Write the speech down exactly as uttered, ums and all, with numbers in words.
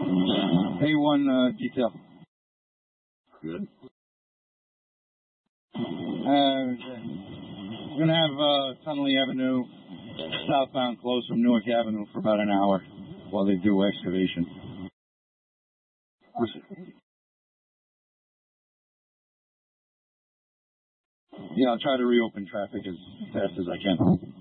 A one uh, detail. Good. Uh, we're going to have uh, Tunnelly Avenue southbound closed from Newark Avenue for about an hour while they do excavation. Yeah, I'll try to reopen traffic as fast as I can.